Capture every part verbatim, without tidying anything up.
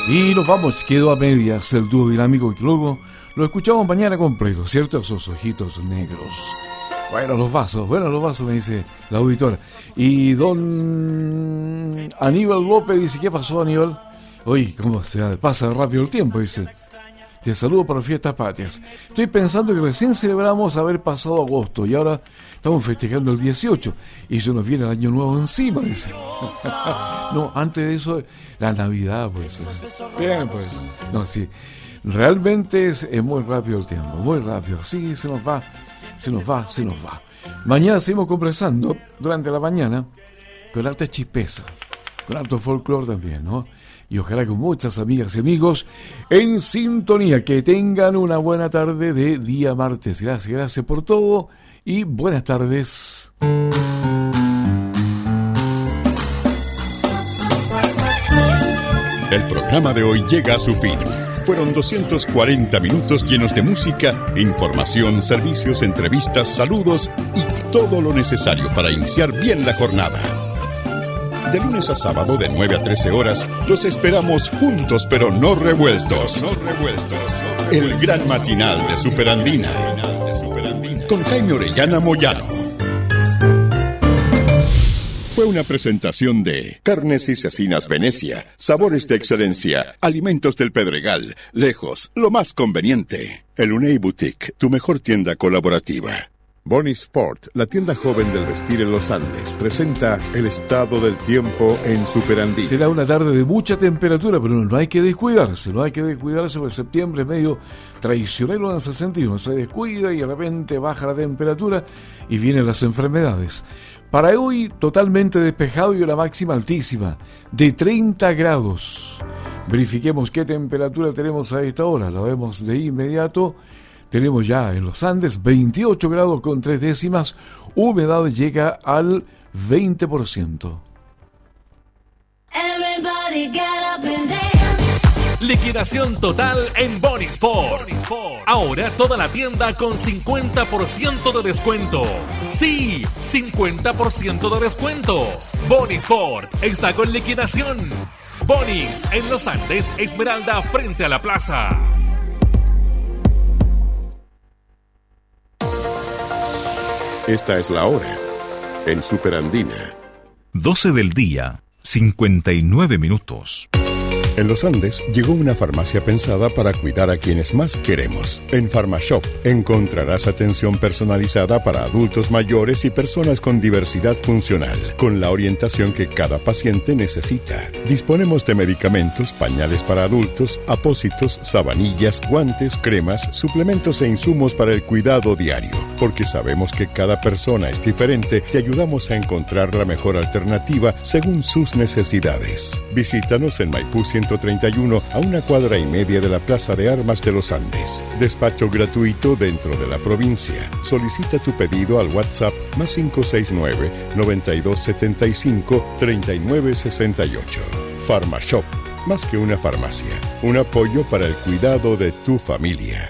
Y nos vamos, quedó a medias el dúo dinámico que luego lo escuchamos mañana completo, ¿cierto? Esos ojitos negros. Bueno, los vasos, bueno, los vasos, me dice la auditora. Y don Aníbal López dice, ¿qué pasó, Aníbal? Oye, ¿cómo se pasa rápido el tiempo? Dice, te saludo para Fiestas Patrias. Estoy pensando que recién celebramos haber pasado agosto y ahora estamos festejando el dieciocho y se nos viene el año nuevo encima, dice. No, antes de eso, la Navidad, pues. Bien, pues. No, sí. Realmente es, es muy rápido el tiempo, muy rápido. Sí, se nos va, se nos va, se nos va. Mañana seguimos conversando durante la mañana con alta chispeza, con alto folclore también, ¿no? Y ojalá con muchas amigas y amigos en sintonía. Que tengan una buena tarde de día martes. Gracias, gracias por todo y buenas tardes. El programa de hoy llega a su fin. Fueron doscientos cuarenta minutos llenos de música, información, servicios, entrevistas, saludos y todo lo necesario para iniciar bien la jornada. De lunes a sábado de nueve a trece horas, los esperamos juntos pero no revueltos. No revueltos. El gran matinal de Superandina. Con Jaime Orellana Moyano. Fue una presentación de Carnes y Cecinas Venecia, sabores de excelencia, alimentos del Pedregal, lejos, lo más conveniente. El Unei Boutique, tu mejor tienda colaborativa. Bonnie Sport, la tienda joven del vestir en los Andes, presenta el estado del tiempo en Superandina. Será una tarde de mucha temperatura, pero no hay que descuidarse, no hay que descuidarse porque septiembre es medio traicionero en ese sentido. Se descuida y de repente baja la temperatura y vienen las enfermedades. Para hoy, totalmente despejado y una máxima altísima, de treinta grados. Verifiquemos qué temperatura tenemos a esta hora, la vemos de inmediato. Tenemos ya en los Andes veintiocho grados con tres décimas, humedad llega al veinte por ciento. Liquidación total en Bonnie Sport. Ahora toda la tienda con cincuenta por ciento de descuento. Sí, cincuenta por ciento de descuento. Bonnie Sport está con liquidación. Bonnie's en los Andes, Esmeralda frente a la plaza. Esta es la hora en Superandina. doce del día, cincuenta y nueve minutos. En los Andes llegó una farmacia pensada para cuidar a quienes más queremos. En Pharmashop encontrarás atención personalizada para adultos mayores y personas con diversidad funcional, con la orientación que cada paciente necesita. Disponemos de medicamentos, pañales para adultos, apósitos, sabanillas, guantes, cremas, suplementos e insumos para el cuidado diario. Porque sabemos que cada persona es diferente, te ayudamos a encontrar la mejor alternativa según sus necesidades. Visítanos en Maipú ciento treinta y uno, a una cuadra y media de la Plaza de Armas de los Andes. Despacho gratuito dentro de la provincia. Solicita tu pedido al WhatsApp más cinco seis nueve, noventa y dos setenta y cinco, treinta y nueve sesenta y ocho. Pharmashop, más que una farmacia, un apoyo para el cuidado de tu familia.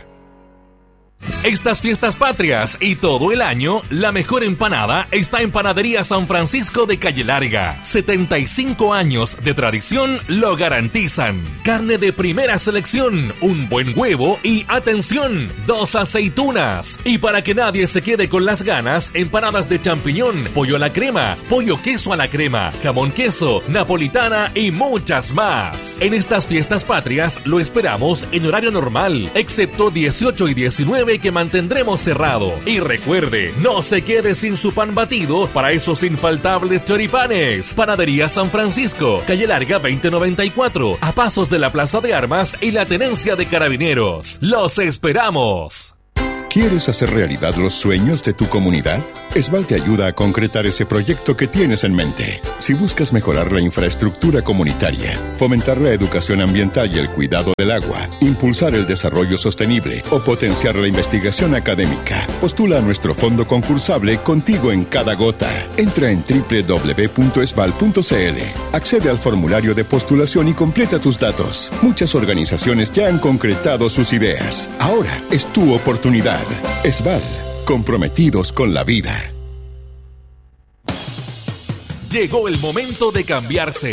Estas fiestas patrias y todo el año, la mejor empanada está en Panadería San Francisco de Calle Larga. setenta y cinco años de tradición lo garantizan. Carne de primera selección, un buen huevo y, atención, dos aceitunas. Y para que nadie se quede con las ganas, empanadas de champiñón, pollo a la crema, pollo queso a la crema, jamón queso, napolitana y muchas más. En estas fiestas patrias lo esperamos en horario normal, excepto dieciocho y diecinueve que mantendremos cerrado. Y recuerde, no se quede sin su pan batido para esos infaltables choripanes. Panadería San Francisco, Calle Larga veinte noventa y cuatro, a pasos de la Plaza de Armas y la Tenencia de Carabineros. ¡Los esperamos! ¿Quieres hacer realidad los sueños de tu comunidad? Esval te ayuda a concretar ese proyecto que tienes en mente. Si buscas mejorar la infraestructura comunitaria, fomentar la educación ambiental y el cuidado del agua, impulsar el desarrollo sostenible o potenciar la investigación académica, postula a nuestro fondo concursable Contigo en Cada Gota. Entra en doble u doble u doble u punto esval punto c l, accede al formulario de postulación y completa tus datos. Muchas organizaciones ya han concretado sus ideas. Ahora es tu oportunidad. Esval, comprometidos con la vida. Llegó el momento de cambiarse.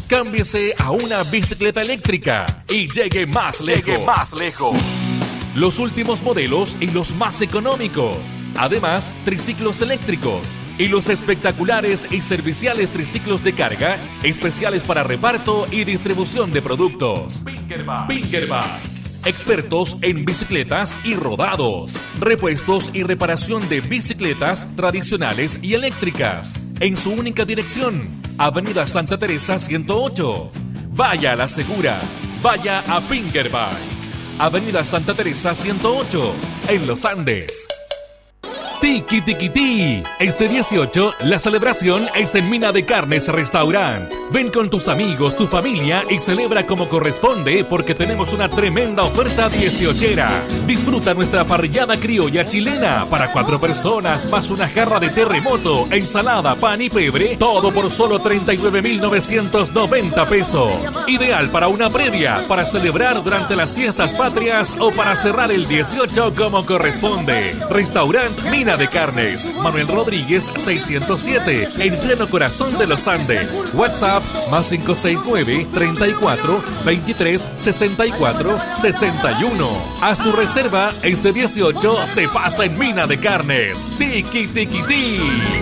Cámbiese a una bicicleta eléctrica y llegue más lejos. Llegue más lejos. Los últimos modelos y los más económicos. Además, triciclos eléctricos y los espectaculares y serviciales triciclos de carga, especiales para reparto y distribución de productos. Pinkerbike. Pinkerbike. Expertos en bicicletas y rodados, repuestos y reparación de bicicletas tradicionales y eléctricas. En su única dirección, Avenida Santa Teresa ciento ocho. Vaya a la segura, vaya a Pinkerbike. Avenida Santa Teresa ciento ocho, en Los Andes. Tiki Tiki Ti. Este dieciocho, la celebración es en Mina de Carnes Restaurant. Ven con tus amigos, tu familia y celebra como corresponde porque tenemos una tremenda oferta dieciochera. Disfruta nuestra parrillada criolla chilena para cuatro personas más una jarra de terremoto, ensalada, pan y pebre, todo por solo treinta y nueve mil novecientos noventa pesos. Ideal para una previa, para celebrar durante las fiestas patrias o para cerrar el dieciocho como corresponde. Restaurant Mina de Carnes, Manuel Rodríguez seiscientos siete, en pleno corazón de Los Andes. WhatsApp más cinco seis nueve, treinta y cuatro, veintitrés, sesenta y cuatro, sesenta y uno. Haz tu reserva, este dieciocho se pasa en Mina de Carnes. Tiki Tiki Ti.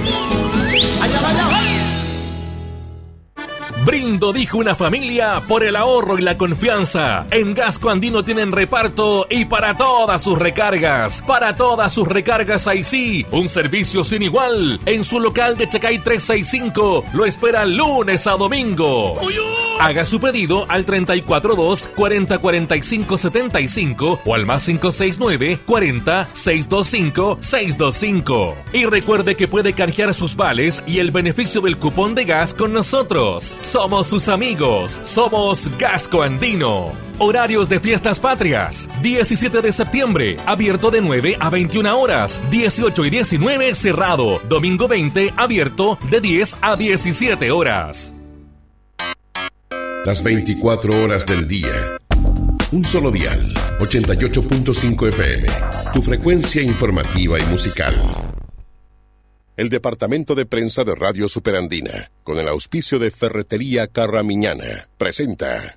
Brindo, dijo una familia, por el ahorro y la confianza. En Gasco Andino tienen reparto y para todas sus recargas. Para todas sus recargas, ahí sí, un servicio sin igual. En su local de Chacay trescientos sesenta y cinco, lo espera lunes a domingo. Haga su pedido al treinta y cuatro dos, cuarenta, cuarenta y cinco, setenta y cinco o al más cinco seis nueve, cuarenta, seiscientos veinticinco, seiscientos veinticinco. Y recuerde que puede canjear sus vales y el beneficio del cupón de gas con nosotros. Somos sus amigos, somos Gasco Andino. Horarios de fiestas patrias: diecisiete de septiembre, abierto de nueve a veintiuna horas, dieciocho y diecinueve cerrado, domingo veinte abierto de diez a diecisiete horas. Las veinticuatro horas del día. Un solo dial, ochenta y ocho punto cinco F M, tu frecuencia informativa y musical. El Departamento de Prensa de Radio Superandina, con el auspicio de Ferretería Carramiñana, presenta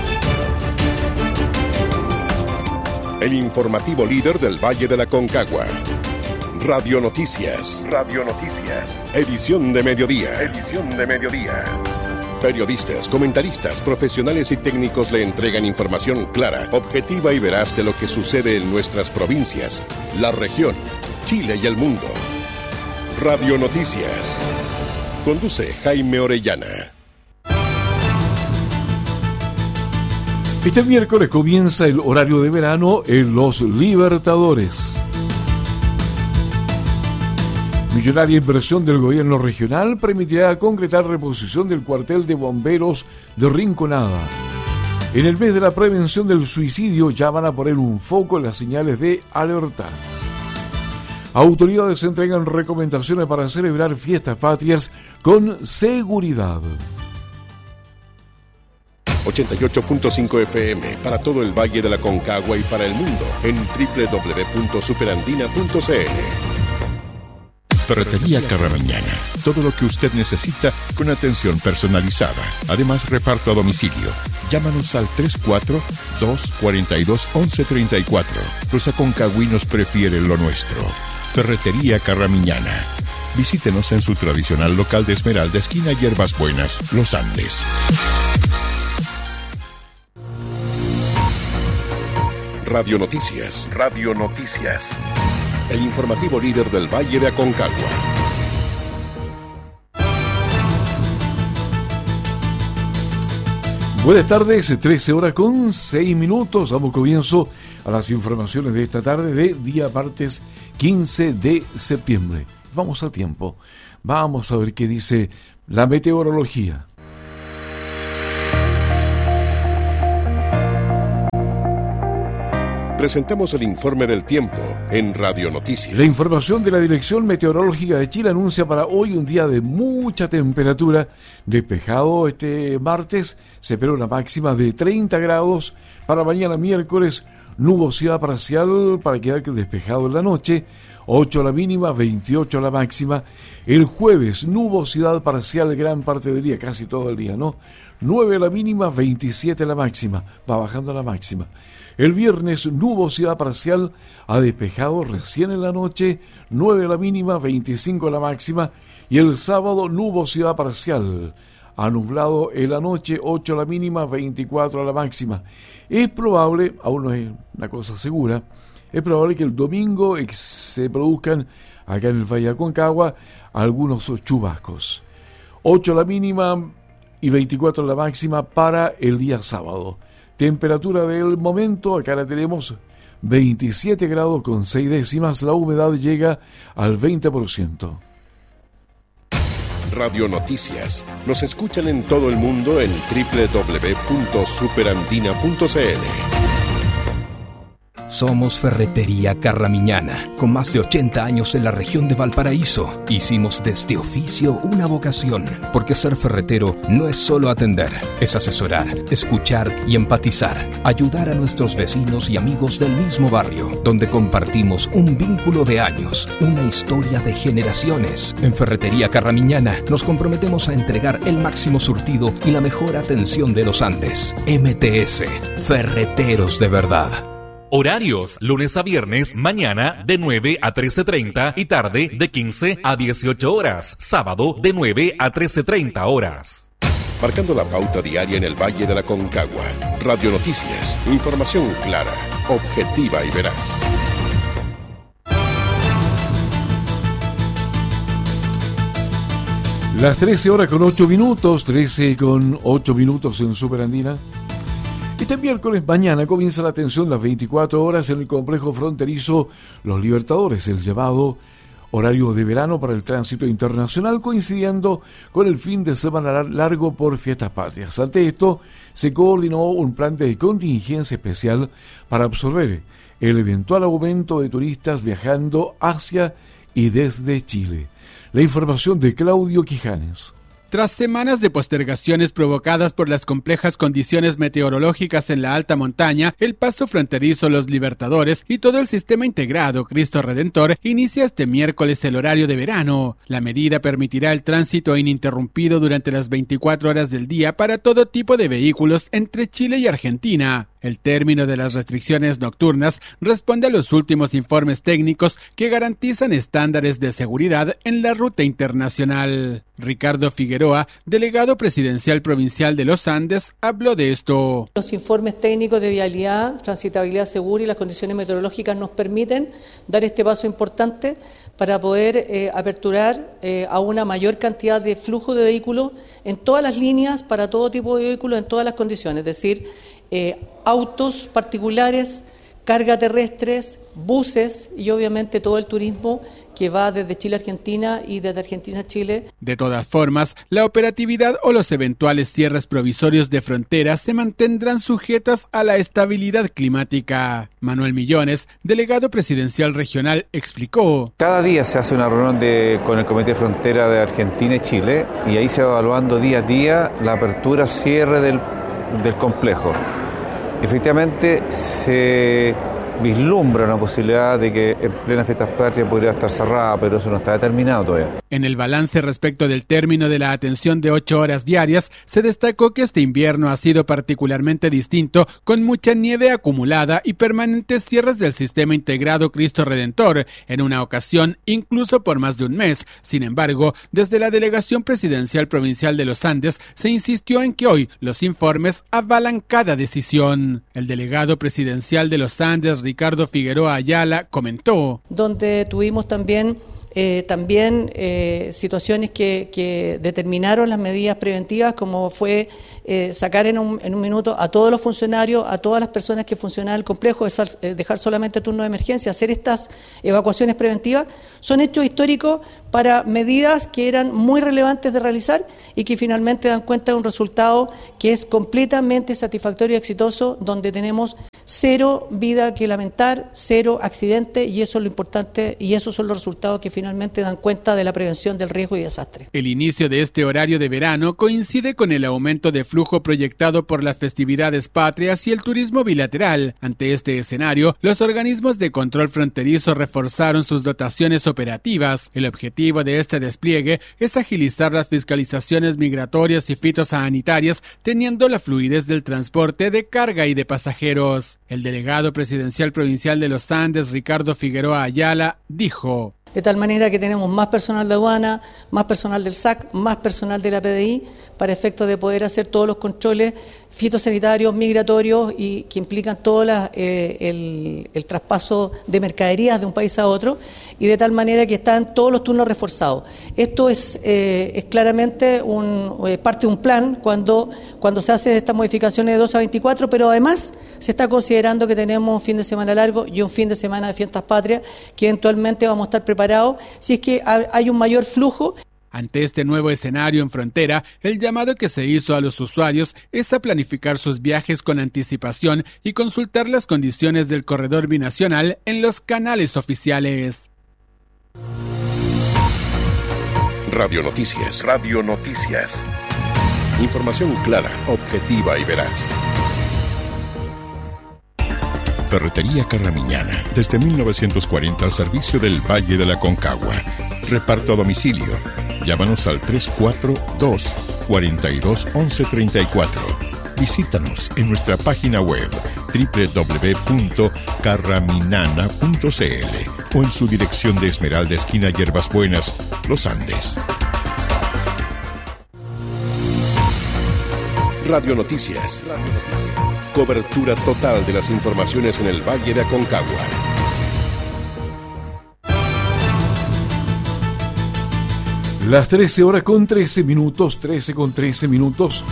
el informativo líder del Valle de la Concagua. Radio Noticias. Radio Noticias. Edición de mediodía. Edición de mediodía. Periodistas, comentaristas, profesionales y técnicos le entregan información clara, objetiva y veraz de lo que sucede en nuestras provincias, la región, Chile y el mundo. Radio Noticias. Conduce Jaime Orellana. Este miércoles comienza el horario de verano en Los Libertadores. Millonaria inversión del gobierno regional permitirá concretar reposición del cuartel de bomberos de Rinconada. En el mes de la prevención del suicidio ya van a poner un foco en las señales de alerta. Autoridades entregan recomendaciones para celebrar fiestas patrias con seguridad. ochenta y ocho punto cinco F M para todo el Valle de la Concagua y para el mundo en doble u doble u doble u punto superandina punto c l. Ferretería Carramiñana. Todo lo que usted necesita con atención personalizada. Además, reparto a domicilio. Llámanos al tres cuatro dos, cuatro dos, once treinta y cuatro. Los aconcagüinos prefieren lo nuestro. Ferretería Carramiñana. Visítenos en su tradicional local de Esmeralda, esquina Hierbas Buenas, Los Andes. Radio Noticias. Radio Noticias. El informativo líder del Valle de Aconcagua. Buenas tardes, trece horas con seis minutos. Damos comienzo a las informaciones de esta tarde de día martes quince de septiembre. Vamos al tiempo. Vamos a ver qué dice la meteorología. Presentamos el informe del tiempo en Radio Noticias. La información de la Dirección Meteorológica de Chile anuncia para hoy un día de mucha temperatura. Despejado este martes, se espera una máxima de treinta grados. Para mañana miércoles, nubosidad parcial para quedar despejado en la noche. ocho la mínima, veintiocho la máxima. El jueves, nubosidad parcial gran parte del día, casi todo el día, ¿no? nueve la mínima, veintisiete la máxima, va bajando la máxima. El viernes, nubosidad parcial a despejado recién en la noche, nueve la mínima, veinticinco la máxima. Y el sábado, nubosidad parcial a nublado en la noche, ocho la mínima, veinticuatro la máxima. Es probable, aún no es una cosa segura, es probable que el domingo se produzcan acá en el Valle Aconcagua algunos chubascos. ocho la mínima y veinticuatro la máxima para el día sábado. Temperatura del momento, acá la tenemos veintisiete grados con seis décimas, la humedad llega al veinte por ciento. Radio Noticias. Nos escuchan en todo el mundo en doble u doble u doble u punto superandina punto c l. Somos Ferretería Carramiñana, con más de ochenta años en la región de Valparaíso. Hicimos de este oficio una vocación, porque ser ferretero no es solo atender, es asesorar, escuchar y empatizar, ayudar a nuestros vecinos y amigos del mismo barrio, donde compartimos un vínculo de años, una historia de generaciones. En Ferretería Carramiñana nos comprometemos a entregar el máximo surtido y la mejor atención de los Andes. M T S, Ferreteros de verdad. Horarios, lunes a viernes, mañana de nueve a trece treinta y tarde de quince a dieciocho horas. Sábado de nueve a trece treinta horas. Marcando la pauta diaria en el Valle de la Concagua. Radio Noticias, información clara, objetiva y veraz. Las trece horas con ocho minutos, trece con ocho minutos en Superandina. Este miércoles mañana comienza la atención las veinticuatro horas en el complejo fronterizo Los Libertadores, el llamado horario de verano para el tránsito internacional, coincidiendo con el fin de semana largo por fiestas patrias. Ante esto, se coordinó un plan de contingencia especial para absorber el eventual aumento de turistas viajando hacia y desde Chile. La información de Claudio Quijanes. Tras semanas de postergaciones provocadas por las complejas condiciones meteorológicas en la alta montaña, el paso fronterizo Los Libertadores y todo el sistema integrado Cristo Redentor inicia este miércoles el horario de verano. La medida permitirá el tránsito ininterrumpido durante las veinticuatro horas del día para todo tipo de vehículos entre Chile y Argentina. El término de las restricciones nocturnas responde a los últimos informes técnicos que garantizan estándares de seguridad en la ruta internacional. Ricardo Figueroa, delegado presidencial provincial de los Andes, habló de esto. Los informes técnicos de vialidad, transitabilidad segura y las condiciones meteorológicas nos permiten dar este paso importante para poder eh, aperturar eh, a una mayor cantidad de flujo de vehículos en todas las líneas, para todo tipo de vehículos, en todas las condiciones, es decir, eh, autos particulares, carga terrestres, buses y obviamente todo el turismo que va desde Chile a Argentina y desde Argentina a Chile. De todas formas, la operatividad o los eventuales cierres provisorios de fronteras se mantendrán sujetas a la estabilidad climática. Manuel Millones, delegado presidencial regional, explicó. Cada día se hace una reunión de, con el Comité de Frontera de Argentina y Chile y ahí se va evaluando día a día la apertura o cierre del, del complejo. Efectivamente, se vislumbra una posibilidad de que en plena fiestas patrias podría estar cerrada, pero eso no está determinado todavía. En el balance respecto del término de la atención de ocho horas diarias, se destacó que este invierno ha sido particularmente distinto, con mucha nieve acumulada y permanentes cierres del sistema integrado Cristo Redentor, en una ocasión incluso por más de un mes. Sin embargo, desde la Delegación Presidencial Provincial de los Andes se insistió en que hoy los informes avalan cada decisión. El delegado presidencial de los Andes, Ricardo Figueroa Ayala, comentó. Donde tuvimos también Eh, también eh, situaciones que, que determinaron las medidas preventivas, como fue eh, sacar en un, en un minuto a todos los funcionarios, a todas las personas que funcionaban el complejo, eh, dejar solamente turno de emergencia, hacer estas evacuaciones preventivas. Son hechos históricos para medidas que eran muy relevantes de realizar y que finalmente dan cuenta de un resultado que es completamente satisfactorio y exitoso, donde tenemos cero vida que lamentar, cero accidente, y eso es lo importante, y esos son los resultados que finalmente dan cuenta de la prevención del riesgo y desastre. El inicio de este horario de verano coincide con el aumento de flujo proyectado por las festividades patrias y el turismo bilateral. Ante este escenario, los organismos de control fronterizo reforzaron sus dotaciones operativas. El objetivo de este despliegue es agilizar las fiscalizaciones migratorias y fitosanitarias, teniendo la fluidez del transporte de carga y de pasajeros. El delegado presidencial provincial de los Andes, Ricardo Figueroa Ayala, dijo: de tal manera que tenemos más personal de aduana, más personal del S A C, más personal de la P D I, para efectos de poder hacer todos los controles fitosanitarios, migratorios, y que implican todo la, eh, el, el traspaso de mercaderías de un país a otro, y de tal manera que están todos los turnos reforzados. Esto es, eh, es claramente un, eh, parte de un plan cuando, cuando se hacen estas modificaciones de doce a veinticuatro, pero además se está considerando que tenemos un fin de semana largo y un fin de semana de fiestas patrias, que eventualmente vamos a estar preparados si es que hay un mayor flujo. Ante este nuevo escenario en frontera, el llamado que se hizo a los usuarios es a planificar sus viajes con anticipación y consultar las condiciones del corredor binacional en los canales oficiales. Radio Noticias. Radio Noticias. Información clara, objetiva y veraz. Ferretería Carramiñana, desde mil novecientos cuarenta al servicio del Valle de la Concagua. Reparto a domicilio. Llámanos al tres cuatro dos, cuatro dos, once treinta y cuatro. Visítanos en nuestra página web doble u doble u doble u punto carraminana punto c l o en su dirección de Esmeralda, esquina Hierbas Buenas, Los Andes. Radio Noticias. Radio Noticias. Cobertura total de las informaciones en el Valle de Aconcagua. Las trece horas con trece minutos, trece con trece minutos.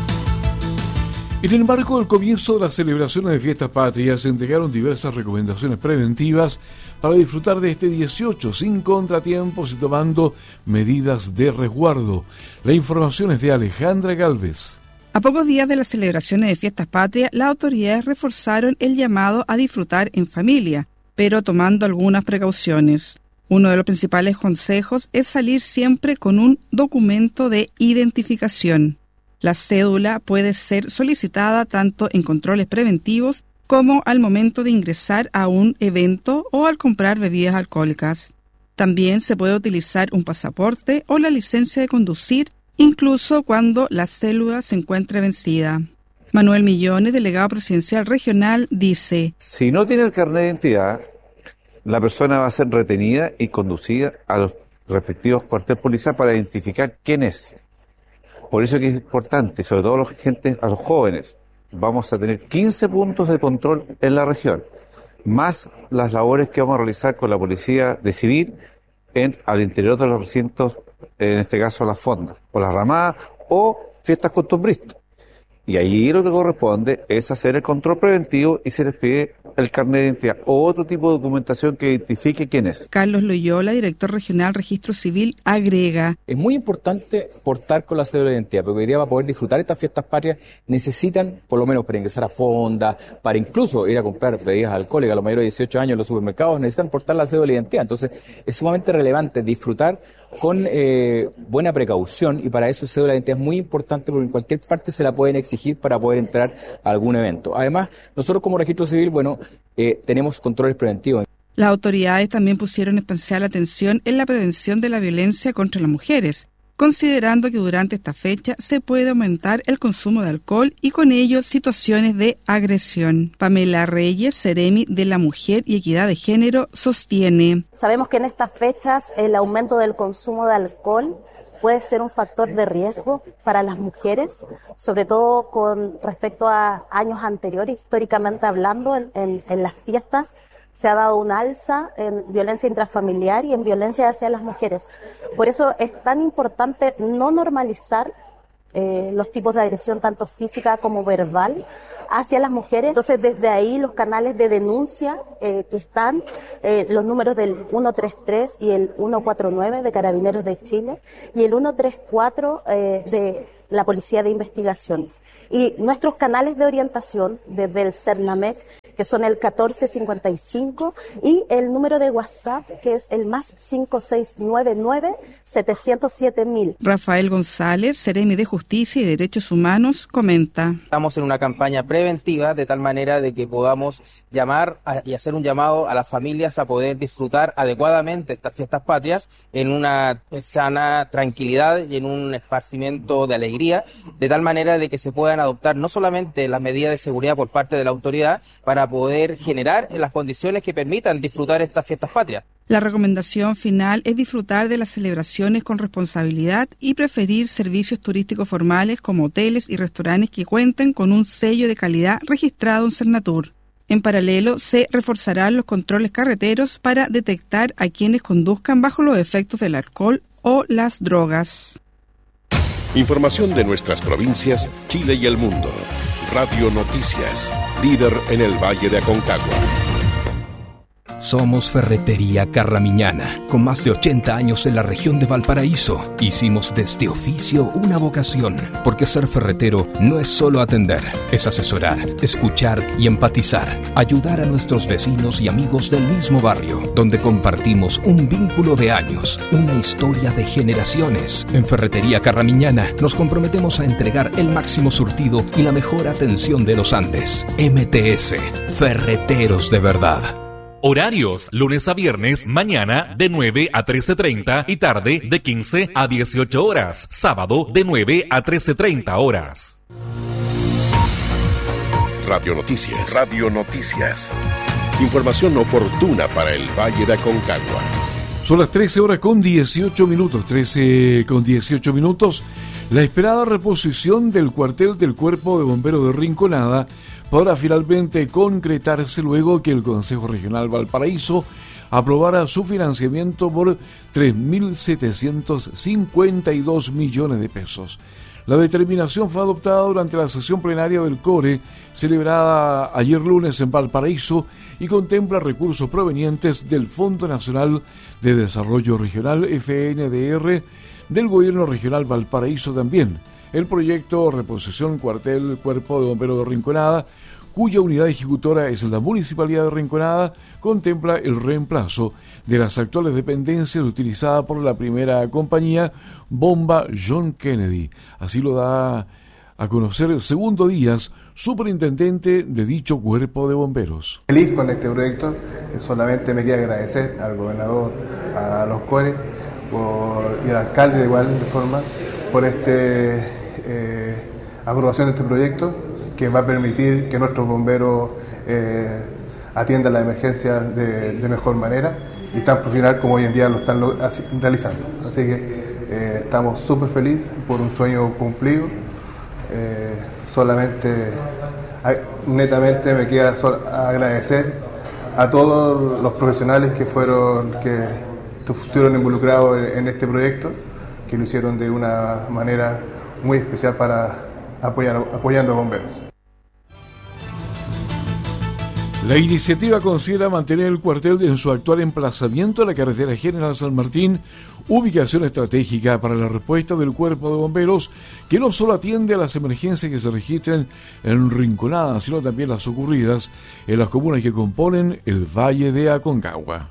En el marco del comienzo de las celebraciones de fiestas patrias, se entregaron diversas recomendaciones preventivas para disfrutar de este dieciocho sin contratiempos y tomando medidas de resguardo. La información es de Alejandra Galvez. A pocos días de las celebraciones de fiestas patrias, las autoridades reforzaron el llamado a disfrutar en familia, pero tomando algunas precauciones. Uno de los principales consejos es salir siempre con un documento de identificación. La cédula puede ser solicitada tanto en controles preventivos como al momento de ingresar a un evento o al comprar bebidas alcohólicas. También se puede utilizar un pasaporte o la licencia de conducir, incluso cuando la cédula se encuentre vencida. Manuel Millones, delegado presidencial regional, dice: si no tiene el carnet de identidad, la persona va a ser retenida y conducida a los respectivos cuarteles policiales para identificar quién es. Por eso que es importante, sobre todo a los, gente, a los jóvenes, vamos a tener quince puntos de control en la región, más las labores que vamos a realizar con la policía de civil en, al interior de los recintos, en este caso las fondas, o las ramadas, o fiestas costumbristas. Y ahí lo que corresponde es hacer el control preventivo y se les pide el carnet de identidad o otro tipo de documentación que identifique quién es. Carlos Loyola, director regional Registro Civil, agrega: es muy importante portar con la cédula de identidad, porque hoy día, para poder disfrutar estas fiestas patrias, necesitan, por lo menos para ingresar a fondas, para incluso ir a comprar bebidas alcohólicas a los mayores de dieciocho años en los supermercados, necesitan portar la cédula de identidad. Entonces, es sumamente relevante disfrutar con eh, buena precaución, y para eso cédula de identidad es muy importante, porque en cualquier parte se la pueden exigir para poder entrar a algún evento. Además, nosotros como Registro Civil, bueno, eh, tenemos controles preventivos. Las autoridades también pusieron especial atención en la prevención de la violencia contra las mujeres, considerando que durante esta fecha se puede aumentar el consumo de alcohol y con ello situaciones de agresión. Pamela Reyes, Seremi de la Mujer y Equidad de Género, sostiene: sabemos que en estas fechas el aumento del consumo de alcohol puede ser un factor de riesgo para las mujeres, sobre todo con respecto a años anteriores. Históricamente hablando, en, en, en las fiestas se ha dado un alza en violencia intrafamiliar y en violencia hacia las mujeres. Por eso es tan importante no normalizar eh, los tipos de agresión, tanto física como verbal, hacia las mujeres. Entonces, desde ahí los canales de denuncia eh, que están, eh, los números del ciento treinta y tres y el ciento cuarenta y nueve de Carabineros de Chile y el ciento treinta y cuatro eh, de la Policía de Investigaciones. Y nuestros canales de orientación desde el CERNAMEC, que son el catorce cincuenta y cinco, y el número de WhatsApp, que es el más cinco seis nueve nueve, setecientos siete mil. Rafael González, Seremi de Justicia y Derechos Humanos, comenta. Estamos en una campaña preventiva de tal manera de que podamos llamar a, y hacer un llamado a las familias a poder disfrutar adecuadamente estas fiestas patrias en una sana tranquilidad y en un esparcimiento de alegría, de tal manera de que se puedan adoptar no solamente las medidas de seguridad por parte de la autoridad para poder generar las condiciones que permitan disfrutar estas fiestas patrias. La recomendación final es disfrutar de las celebraciones con responsabilidad y preferir servicios turísticos formales como hoteles y restaurantes que cuenten con un sello de calidad registrado en Cernatur. En paralelo, se reforzarán los controles carreteros para detectar a quienes conduzcan bajo los efectos del alcohol o las drogas. Información de nuestras provincias, Chile y el mundo. Radio Noticias, líder en el Valle de Aconcagua. Somos Ferretería Carramiñana, con más de ochenta años en la región de Valparaíso. Hicimos de este oficio una vocación, porque ser ferretero no es solo atender, es asesorar, escuchar y empatizar, ayudar a nuestros vecinos y amigos del mismo barrio, donde compartimos un vínculo de años, una historia de generaciones. En Ferretería Carramiñana nos comprometemos a entregar el máximo surtido y la mejor atención de los Andes. M T S, Ferreteros de verdad. Horarios, lunes a viernes, mañana de nueve a trece treinta y tarde de quince a dieciocho horas. Sábado de nueve a trece treinta horas. Radio Noticias. Radio Noticias. Información oportuna para el Valle de Aconcagua. Son las trece horas con dieciocho minutos. trece con dieciocho minutos. La esperada reposición del cuartel del Cuerpo de Bomberos de Rinconada podrá finalmente concretarse luego que el Consejo Regional Valparaíso aprobara su financiamiento por tres mil setecientos cincuenta y dos millones de pesos. La determinación fue adoptada durante la sesión plenaria del CORE, celebrada ayer lunes en Valparaíso, y contempla recursos provenientes del Fondo Nacional de Desarrollo Regional, F N D R, del Gobierno Regional Valparaíso también. El proyecto Reposición Cuartel Cuerpo de Bomberos de Rinconada, cuya unidad ejecutora es la Municipalidad de Rinconada, contempla el reemplazo de las actuales dependencias utilizadas por la primera compañía Bomba John Kennedy. Así lo da a conocer el Segundo Díaz, superintendente de dicho cuerpo de bomberos. Feliz con este proyecto, solamente me queda agradecer al gobernador, a los CORE por, y al alcalde de igual forma por este eh, aprobación de este proyecto, que va a permitir que nuestros bomberos eh, atiendan las emergencias de, de mejor manera y tan profesional como hoy en día lo están lo, así, realizando. Así que eh, estamos súper felices por un sueño cumplido. Eh, solamente, netamente me queda sol, agradecer a todos los profesionales que fueron, que estuvieron involucrados en, en este proyecto, que lo hicieron de una manera muy especial para apoyar, apoyando a bomberos. La iniciativa considera mantener el cuartel en su actual emplazamiento en la carretera General San Martín, ubicación estratégica para la respuesta del Cuerpo de Bomberos, que no solo atiende a las emergencias que se registren en Rinconada, sino también las ocurridas en las comunas que componen el Valle de Aconcagua.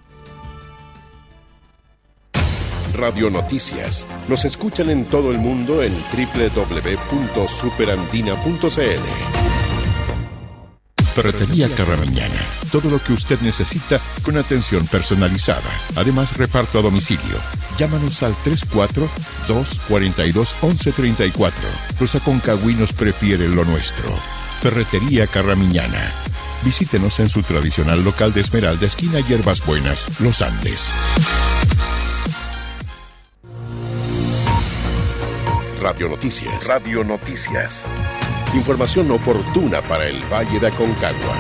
Radio Noticias. Nos escuchan en todo el mundo en doble u doble u doble u punto superandina punto c l. Ferretería Carramiñana. Todo lo que usted necesita con atención personalizada. Además, reparto a domicilio. Llámanos al tres cuatro dos cuatro dos once treinta y cuatro. Los aconcagüinos prefieren lo nuestro. Ferretería Carramiñana. Visítenos en su tradicional local de Esmeralda, esquina Hierbas Buenas, Los Andes. Radio Noticias. Radio Noticias. Información oportuna para el Valle de Aconcagua.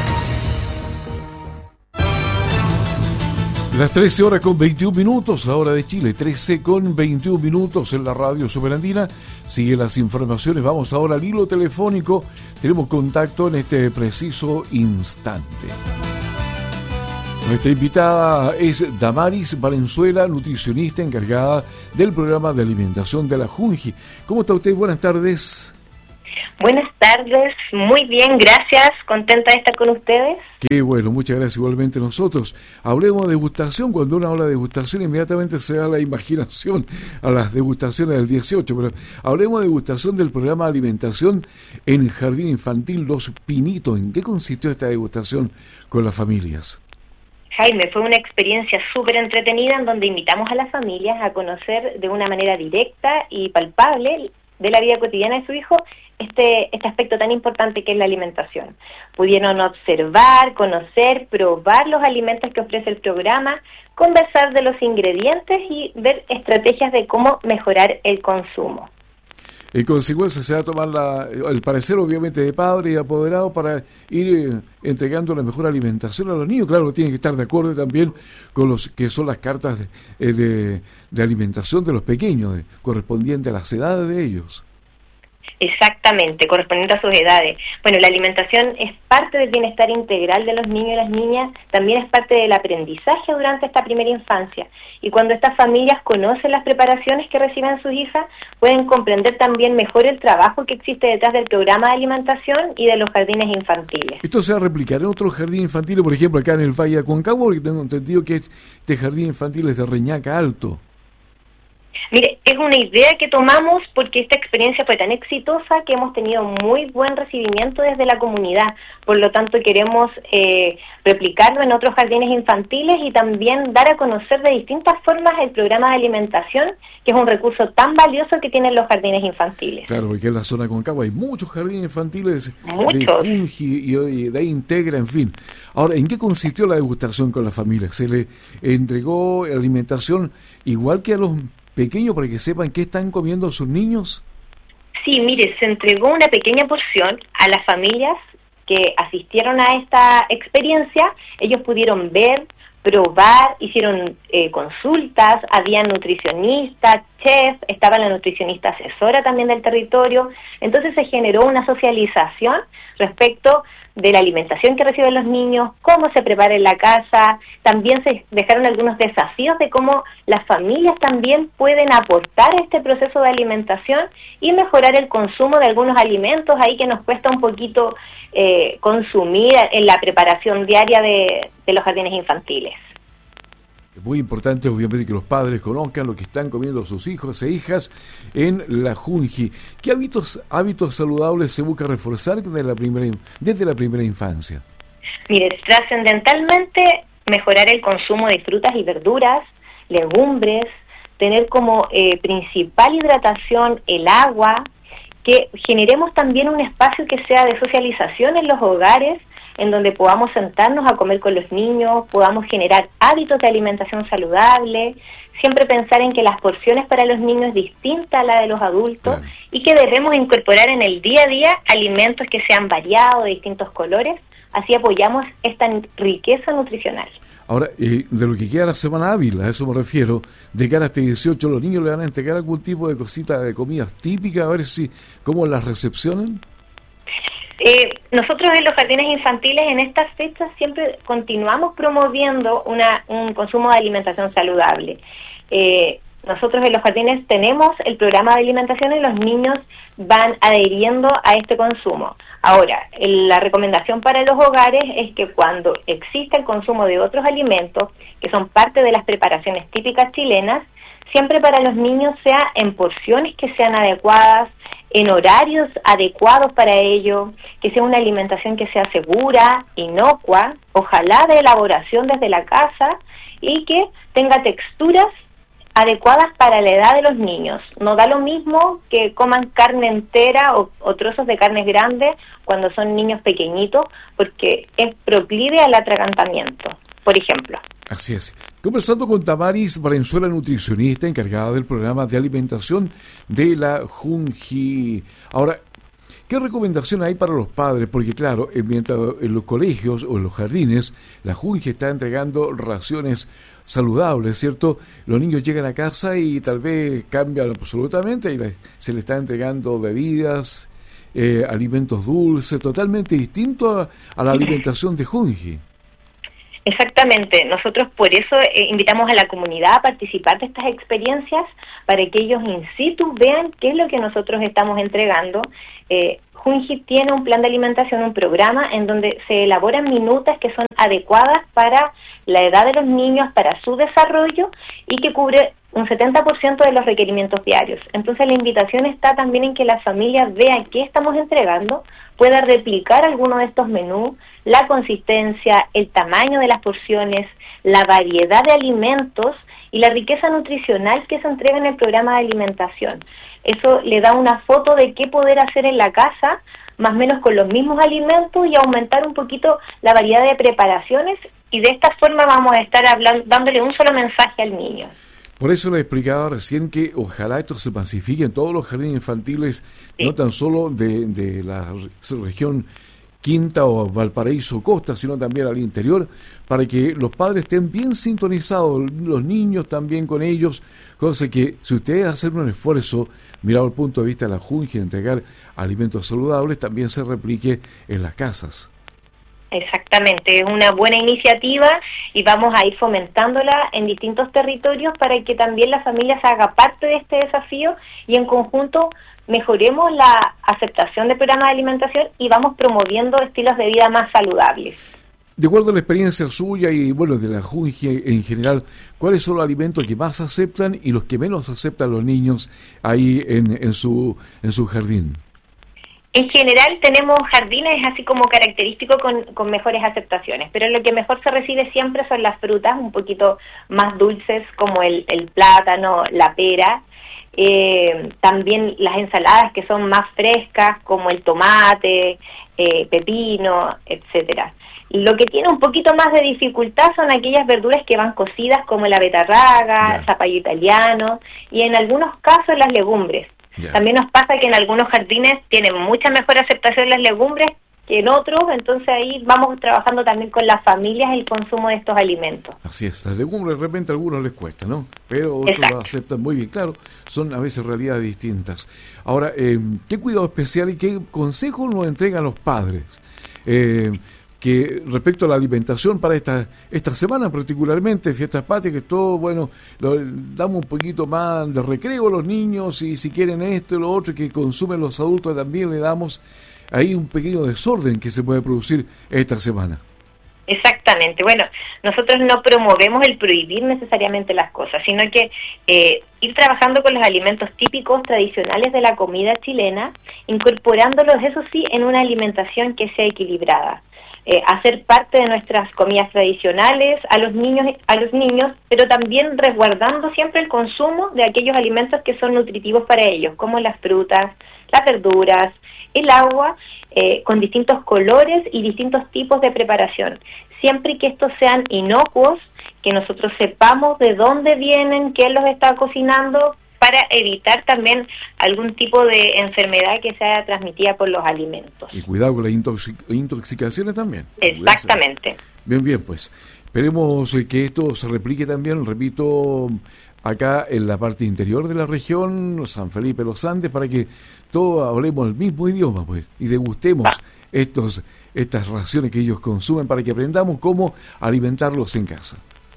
Las trece horas con veintiún minutos, la hora de Chile, trece con veintiún minutos en la radio Superandina. Siguen las informaciones, vamos ahora al hilo telefónico. Tenemos contacto en este preciso instante. Nuestra invitada es Damaris Valenzuela, nutricionista encargada del programa de alimentación de la Junji. ¿Cómo está usted? Buenas tardes. Buenas tardes, muy bien, gracias, contenta de estar con ustedes. Qué bueno, muchas gracias igualmente nosotros. Hablemos de degustación, cuando uno habla de degustación inmediatamente se da la imaginación a las degustaciones del dieciocho, pero hablemos de degustación del programa de alimentación en Jardín Infantil Los Pinitos. ¿En qué consistió esta degustación con las familias? Jaime, fue una experiencia súper entretenida en donde invitamos a las familias a conocer de una manera directa y palpable de la vida cotidiana de su hijo este, este aspecto tan importante que es la alimentación. Pudieron observar, conocer, probar los alimentos que ofrece el programa, conversar de los ingredientes y ver estrategias de cómo mejorar el consumo. En consecuencia se va a tomar la, el parecer obviamente de padre y apoderado para ir eh, entregando la mejor alimentación a los niños. Claro, tienen que estar de acuerdo también con los que son las cartas de, eh, de, de alimentación de los pequeños, de, correspondiente a las edades de ellos. Exactamente, correspondiente a sus edades. Bueno, la alimentación es parte del bienestar integral de los niños y las niñas, también es parte del aprendizaje durante esta primera infancia. Y cuando estas familias conocen las preparaciones que reciben sus hijas, pueden comprender también mejor el trabajo que existe detrás del programa de alimentación y de los jardines infantiles. ¿Esto se va a replicar en otros jardines infantiles, por ejemplo, acá en el Valle de Aconcagua? Porque tengo entendido que este jardín infantil es de Reñaca Alto. Mire, es una idea que tomamos porque esta experiencia fue tan exitosa que hemos tenido muy buen recibimiento desde la comunidad. Por lo tanto, queremos eh, replicarlo en otros jardines infantiles y también dar a conocer de distintas formas el programa de alimentación, que es un recurso tan valioso que tienen los jardines infantiles. Claro, porque en la zona de Aconcagua hay muchos jardines infantiles muchos. de Junji y, y de ahí Integra, en fin. Ahora, ¿en qué consistió la degustación con la familia? ¿Se le entregó alimentación igual que a los pequeños para que sepan qué están comiendo sus niños? Sí, mire, se entregó una pequeña porción a las familias que asistieron a esta experiencia. Ellos pudieron ver, probar, hicieron eh, consultas, había nutricionistas, chefs, estaba la nutricionista asesora también del territorio. Entonces se generó una socialización respecto de la alimentación que reciben los niños, cómo se prepara en la casa. También se dejaron algunos desafíos de cómo las familias también pueden aportar a este proceso de alimentación y mejorar el consumo de algunos alimentos ahí que nos cuesta un poquito eh, consumir en la preparación diaria de, de los jardines infantiles. Es muy importante, obviamente, que los padres conozcan lo que están comiendo sus hijos e hijas en la Junji. ¿Qué hábitos hábitos saludables se busca reforzar desde la primera, desde la primera infancia? Mire, trascendentalmente mejorar el consumo de frutas y verduras, legumbres, tener como eh, principal hidratación el agua, que generemos también un espacio que sea de socialización en los hogares, en donde podamos sentarnos a comer con los niños, podamos generar hábitos de alimentación saludable, siempre pensar en que las porciones para los niños es distinta a la de los adultos, claro, y que debemos incorporar en el día a día alimentos que sean variados, de distintos colores, así apoyamos esta riqueza nutricional. Ahora, eh, de lo que queda la semana hábil, a eso me refiero, de cara a este dieciocho, ¿los niños le van a entregar algún tipo de cosita de comidas típicas, a ver si cómo las recepcionan? Eh, nosotros en los jardines infantiles en estas fechas siempre continuamos promoviendo una, un consumo de alimentación saludable. Eh, nosotros en los jardines tenemos el programa de alimentación y los niños van adheriendo a este consumo. Ahora, el, la recomendación para los hogares es que cuando exista el consumo de otros alimentos, que son parte de las preparaciones típicas chilenas, siempre para los niños sea en porciones que sean adecuadas, en horarios adecuados para ello, que sea una alimentación que sea segura, inocua, ojalá de elaboración desde la casa y que tenga texturas adecuadas para la edad de los niños. No da lo mismo que coman carne entera o, o trozos de carnes grandes cuando son niños pequeñitos, porque es proclive al atragantamiento, por ejemplo. Así es. Conversando con Tamaris Valenzuela, nutricionista encargada del programa de alimentación de la Junji. Ahora, ¿qué recomendación hay para los padres? Porque claro, mientras en los colegios o en los jardines, la Junji está entregando raciones saludables, ¿cierto? Los niños llegan a casa y tal vez cambian absolutamente y se les está entregando bebidas, eh, alimentos dulces, totalmente distinto a, a la alimentación de Junji. Exactamente, nosotros por eso eh, invitamos a la comunidad a participar de estas experiencias para que ellos in situ vean qué es lo que nosotros estamos entregando. Eh, Junji tiene un plan de alimentación, un programa en donde se elaboran minutas que son adecuadas para la edad de los niños, para su desarrollo y que cubre un setenta por ciento de los requerimientos diarios. Entonces la invitación está también en que las familias vean qué estamos entregando, pueda replicar alguno de estos menús, la consistencia, el tamaño de las porciones, la variedad de alimentos y la riqueza nutricional que se entrega en el programa de alimentación. Eso le da una foto de qué poder hacer en la casa, más o menos con los mismos alimentos y aumentar un poquito la variedad de preparaciones, y de esta forma vamos a estar hablando, dándole un solo mensaje al niño. Por eso le explicaba recién que ojalá esto se pacifique en todos los jardines infantiles, sí. No tan solo de, de la región Quinta o Valparaíso Costa, sino también al interior, para que los padres estén bien sintonizados, los niños también con ellos, cosa que si ustedes hacen un esfuerzo, mirado el punto de vista de la Junji, de entregar alimentos saludables, también se replique en las casas. Exactamente, es una buena iniciativa y vamos a ir fomentándola en distintos territorios para que también la familia se haga parte de este desafío y en conjunto mejoremos la aceptación del programa de alimentación y vamos promoviendo estilos de vida más saludables. De acuerdo a la experiencia suya y bueno de la Junji en general, ¿cuáles son los alimentos que más aceptan y los que menos aceptan los niños ahí en, en su en su jardín? En general tenemos jardines así como característicos con, con mejores aceptaciones, pero lo que mejor se recibe siempre son las frutas un poquito más dulces como el, el plátano, la pera, eh, también las ensaladas que son más frescas como el tomate, eh, pepino, etcétera. Lo que tiene un poquito más de dificultad son aquellas verduras que van cocidas como la betarraga, yeah. zapallo italiano y en algunos casos las legumbres. Yeah. También nos pasa que en algunos jardines tienen mucha mejor aceptación las legumbres que en otros, entonces ahí vamos trabajando también con las familias el consumo de estos alimentos. Así es, las legumbres de repente a algunos les cuesta, ¿no? Pero otros Exacto. Lo aceptan muy bien, claro, son a veces realidades distintas. Ahora, eh, ¿qué cuidado especial y qué consejos nos entregan los padres? Eh, que respecto a la alimentación para esta esta semana particularmente, Fiestas Patrias, que todo, bueno, lo, damos un poquito más de recreo a los niños y si quieren esto y lo otro que consumen los adultos también le damos ahí un pequeño desorden que se puede producir esta semana. Exactamente, bueno, nosotros no promovemos el prohibir necesariamente las cosas, sino que eh, ir trabajando con los alimentos típicos, tradicionales de la comida chilena, incorporándolos, eso sí, en una alimentación que sea equilibrada. Eh, hacer parte de nuestras comidas tradicionales a los niños a los niños, pero también resguardando siempre el consumo de aquellos alimentos que son nutritivos para ellos, como las frutas, las verduras, el agua, eh, con distintos colores y distintos tipos de preparación. Siempre que estos sean inocuos, que nosotros sepamos de dónde vienen, quién los está cocinando, para evitar también algún tipo de enfermedad que sea transmitida por los alimentos. Y cuidado con las intoxic- intoxicaciones también. Exactamente. Bien, bien, pues. Esperemos que esto se replique también, repito, acá en la parte interior de la región, San Felipe Los Andes, para que todos hablemos el mismo idioma, pues, y degustemos ah. estos estas raciones que ellos consumen para que aprendamos cómo alimentarlos en casa.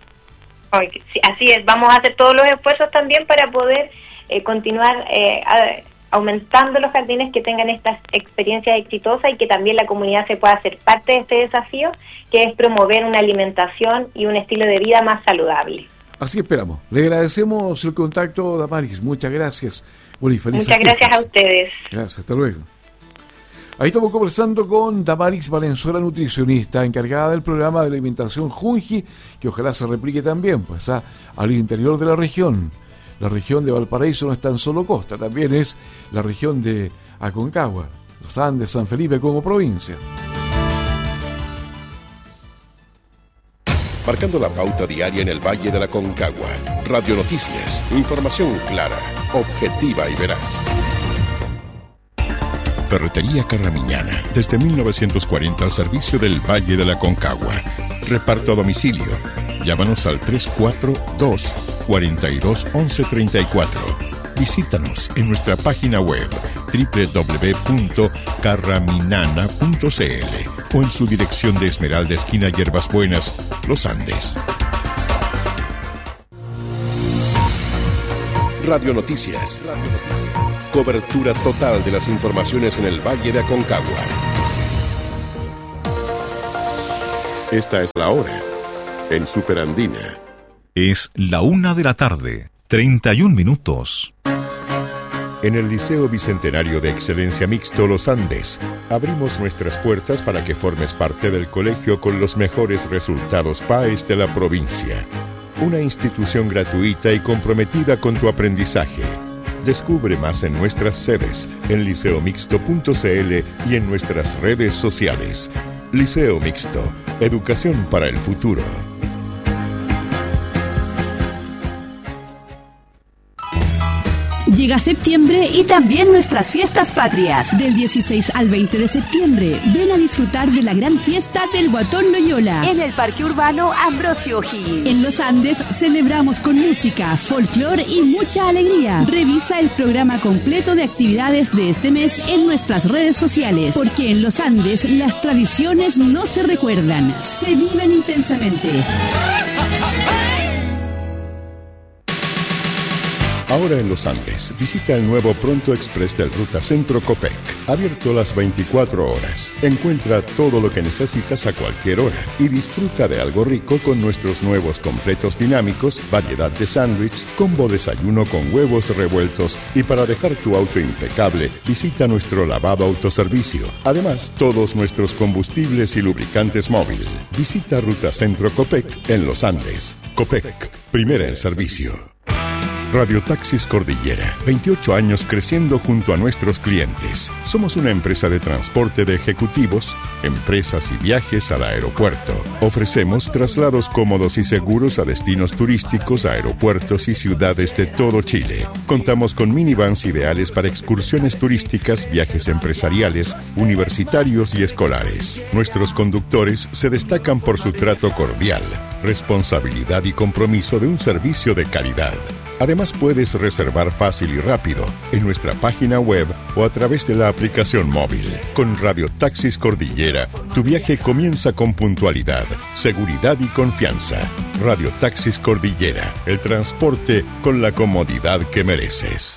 Así es, vamos a hacer todos los esfuerzos también para poder eh, continuar eh, a, aumentando los jardines que tengan estas experiencias exitosas y que también la comunidad se pueda hacer parte de este desafío, que es promover una alimentación y un estilo de vida más saludable. Así esperamos. Le agradecemos el contacto, Damaris. Muchas gracias. Bueno, y felices Muchas gracias fiestas. A ustedes. Gracias, hasta luego. Ahí estamos conversando con Damaris Valenzuela, nutricionista, encargada del programa de alimentación Junji, que ojalá se replique también pues a, al interior de la región. La región de Valparaíso no es tan solo costa, también es la región de Aconcagua, los Andes, San Felipe como provincia. Marcando la pauta diaria en el Valle de la Aconcagua. Radio Noticias, información clara, objetiva y veraz. Ferretería Carramiñana, desde mil novecientos cuarenta al servicio del Valle de la Aconcagua. Reparto a domicilio. Llámanos al tres cuatro dos, cuatro dos, once treinta y cuatro. Visítanos en nuestra página web doble u doble u doble u punto carraminana punto c l. o en su dirección de Esmeralda esquina Hierbas Buenas, Los Andes. Radio Noticias. Radio Noticias. Cobertura total de las informaciones en el Valle de Aconcagua. Esta es la hora en Superandina. Es la una de la tarde, treinta y un minutos. En el Liceo Bicentenario de Excelencia Mixto Los Andes, abrimos nuestras puertas para que formes parte del colegio con los mejores resultados P A E S de la provincia. Una institución gratuita y comprometida con tu aprendizaje. Descubre más en nuestras sedes, en liceo mixto punto c l y en nuestras redes sociales. Liceo Mixto, educación para el futuro. Llega septiembre y también nuestras fiestas patrias. Del dieciséis al veinte de septiembre, ven a disfrutar de la gran fiesta del Guatón Loyola en el Parque Urbano Ambrosio O'Higgins. En Los Andes celebramos con música, folclore y mucha alegría. Revisa el programa completo de actividades de este mes en nuestras redes sociales, porque en Los Andes las tradiciones no se recuerdan, se viven intensamente. Ahora en Los Andes, visita el nuevo Pronto Express del Ruta Centro Copec, abierto las veinticuatro horas. Encuentra todo lo que necesitas a cualquier hora y disfruta de algo rico con nuestros nuevos completos dinámicos, variedad de sándwich, combo desayuno con huevos revueltos y para dejar tu auto impecable, visita nuestro lavado autoservicio. Además, todos nuestros combustibles y lubricantes móvil. Visita Ruta Centro Copec en Los Andes. Copec, primera en servicio. Radio Taxis Cordillera, veintiocho años creciendo junto a nuestros clientes. Somos una empresa de transporte de ejecutivos, empresas y viajes al aeropuerto. Ofrecemos traslados cómodos y seguros a destinos turísticos, aeropuertos y ciudades de todo Chile. Contamos con minivans ideales para excursiones turísticas, viajes empresariales, universitarios y escolares. Nuestros conductores se destacan por su trato cordial, responsabilidad y compromiso de un servicio de calidad. Además, puedes reservar fácil y rápido en nuestra página web o a través de la aplicación móvil. Con Radio Taxis Cordillera, tu viaje comienza con puntualidad, seguridad y confianza. Radio Taxis Cordillera, el transporte con la comodidad que mereces.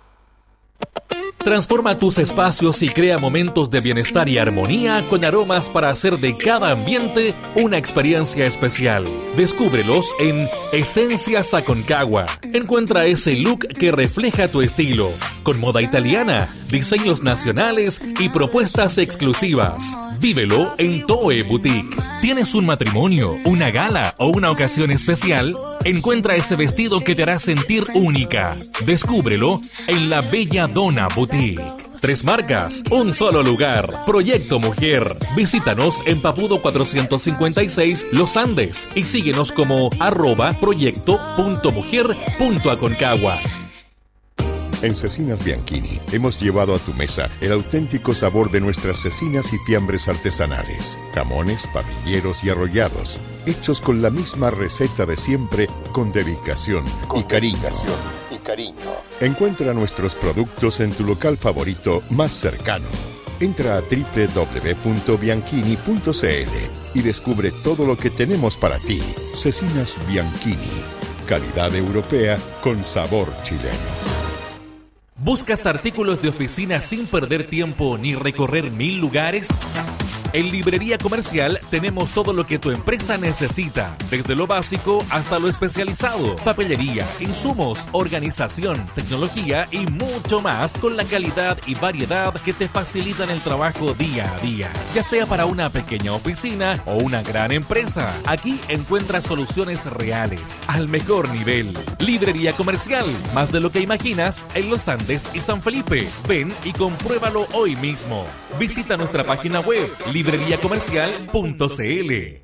Transforma tus espacios y crea momentos de bienestar y armonía con aromas para hacer de cada ambiente una experiencia especial. Descúbrelos en Esencias Aconcagua. Encuentra ese look que refleja tu estilo, con moda italiana, diseños nacionales y propuestas exclusivas. Vívelo en Toe Boutique. ¿Tienes un matrimonio, una gala o una ocasión especial? Encuentra ese vestido que te hará sentir única. Descúbrelo en la Bella Donna Boutique. Tres marcas, un solo lugar. Proyecto Mujer. Visítanos en Papudo cuatrocientos cincuenta y seis, Los Andes, y síguenos como arroba proyecto punto mujer punto aconcagua. En Cecinas Bianchini hemos llevado a tu mesa el auténtico sabor de nuestras cecinas y fiambres artesanales, jamones, papilleros y arrollados, hechos con la misma receta de siempre, con dedicación y cariño. y cariño. Encuentra nuestros productos en tu local favorito más cercano. Entra a doble u doble u doble u punto bianchini punto c l y descubre todo lo que tenemos para ti. Cecinas Bianchini, calidad europea con sabor chileno. ¿Buscas artículos de oficina sin perder tiempo ni recorrer mil lugares? En Librería Comercial tenemos todo lo que tu empresa necesita, desde lo básico hasta lo especializado, papelería, insumos, organización, tecnología y mucho más, con la calidad y variedad que te facilitan el trabajo día a día. Ya sea para una pequeña oficina o una gran empresa, aquí encuentras soluciones reales, al mejor nivel. Librería Comercial, más de lo que imaginas, en Los Andes y San Felipe. Ven y compruébalo hoy mismo. Visita nuestra página web, librería comercial punto c l.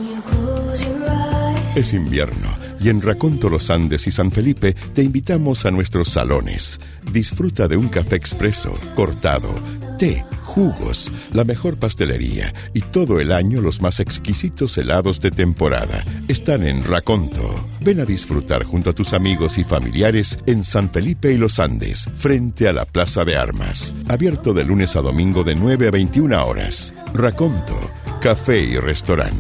Es invierno y en Raconto Los Andes y San Felipe te invitamos a nuestros salones. Disfruta de un café expreso, cortado, té, jugos, la mejor pastelería y todo el año los más exquisitos helados de temporada. Están en Raconto. Ven a disfrutar junto a tus amigos y familiares en San Felipe y Los Andes, frente a la Plaza de Armas. Abierto de lunes a domingo de nueve a veintiuna horas. Raconto, café y restaurante.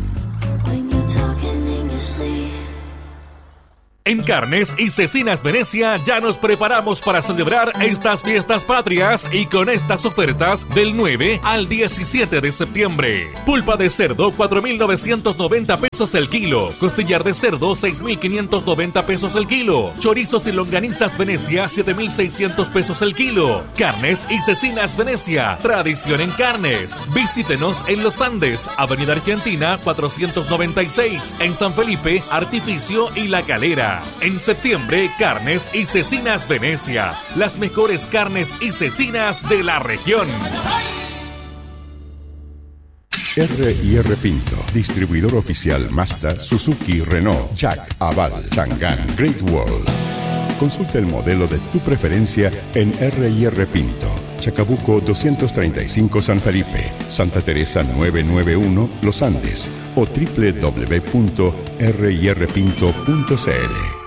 En Carnes y Cecinas Venecia ya nos preparamos para celebrar estas fiestas patrias y con estas ofertas del nueve al diecisiete de septiembre. Pulpa de cerdo cuatro mil novecientos noventa pesos el kilo. Costillar de cerdo seis mil quinientos noventa pesos el kilo. Chorizos y longanizas Venecia siete mil seiscientos pesos el kilo. Carnes y Cecinas Venecia, tradición en carnes. Visítenos en Los Andes, Avenida Argentina cuatrocientos noventa y seis, en San Felipe, Artificio y La Calera. En septiembre, Carnes y Cecinas Venecia, las mejores carnes y cecinas de la región. R y R Pinto, distribuidor oficial Mazda, Suzuki, Renault, Jack, Aval, Chang'an, Great Wall. Consulta el modelo de tu preferencia en R y R Pinto, Chacabuco doscientos treinta y cinco San Felipe, Santa Teresa novecientos noventa y uno Los Andes o doble u doble u doble u punto r y r pinto punto c l.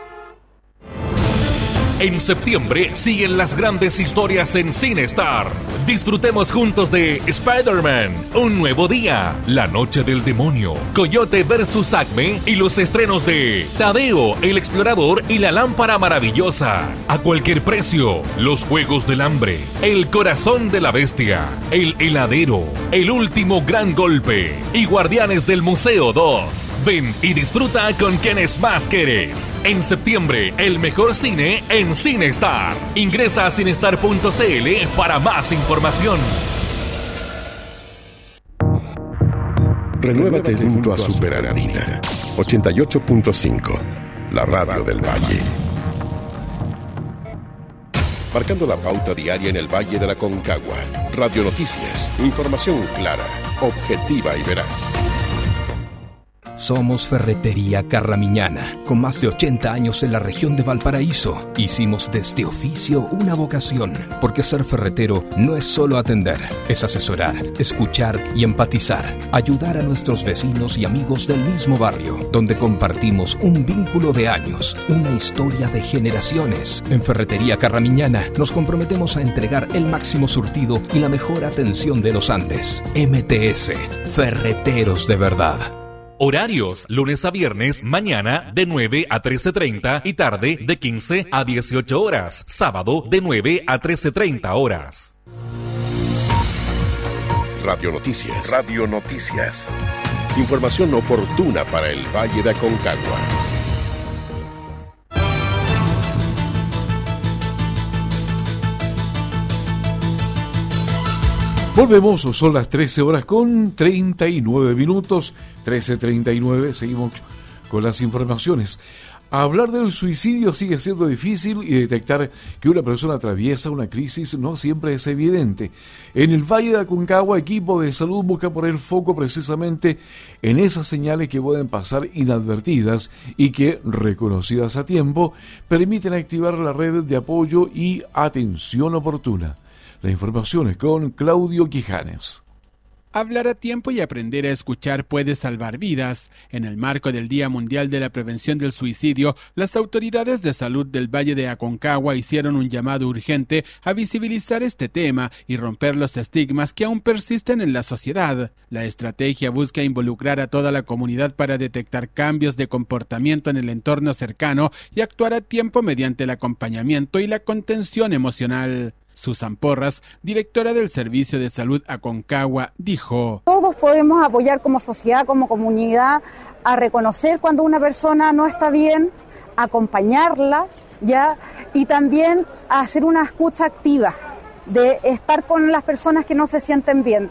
En septiembre siguen las grandes historias en CineStar. Disfrutemos juntos de Spider-Man, Un Nuevo Día, La Noche del Demonio, Coyote versus Acme y los estrenos de Tadeo, el Explorador y la Lámpara Maravillosa. A cualquier precio, Los Juegos del Hambre, El Corazón de la Bestia, El Heladero, El Último Gran Golpe y Guardianes del Museo dos. Ven y disfruta con quienes más quieres. En septiembre, el mejor cine en CineStar. Ingresa a cinestar punto c l para más información. Renuévate junto a Superandina ochenta y ocho punto cinco, la radio del Valle. Marcando la pauta diaria en el Valle de la Concagua. Radio Noticias, información clara, objetiva y veraz. Somos Ferretería Carramiñana, con más de ochenta años en la región de Valparaíso. Hicimos de este oficio una vocación, porque ser ferretero no es solo atender, es asesorar, escuchar y empatizar, ayudar a nuestros vecinos y amigos del mismo barrio, donde compartimos un vínculo de años, una historia de generaciones. En Ferretería Carramiñana nos comprometemos a entregar el máximo surtido y la mejor atención de los Andes. M T S, Ferreteros de Verdad. Horarios, lunes a viernes, mañana de nueve a trece treinta y tarde de quince a dieciocho horas. Sábado de nueve a trece treinta horas. Radio Noticias. Radio Noticias. Información oportuna para el Valle de Aconcagua. Volvemos, son las trece horas con treinta y nueve minutos, trece treinta y nueve, seguimos con las informaciones. Hablar del suicidio sigue siendo difícil y detectar que una persona atraviesa una crisis no siempre es evidente. En el Valle de Aconcagua, equipo de salud busca poner foco precisamente en esas señales que pueden pasar inadvertidas y que, reconocidas a tiempo, permiten activar la red de apoyo y atención oportuna. La información es con Claudio Quijanes. Hablar a tiempo y aprender a escuchar puede salvar vidas. En el marco del Día Mundial de la Prevención del Suicidio, las autoridades de salud del Valle de Aconcagua hicieron un llamado urgente a visibilizar este tema y romper los estigmas que aún persisten en la sociedad. La estrategia busca involucrar a toda la comunidad para detectar cambios de comportamiento en el entorno cercano y actuar a tiempo mediante el acompañamiento y la contención emocional. Susan Porras, directora del Servicio de Salud Aconcagua, dijo: todos podemos apoyar como sociedad, como comunidad, a reconocer cuando una persona no está bien, acompañarla, ya, y también a hacer una escucha activa, de estar con las personas que no se sienten bien.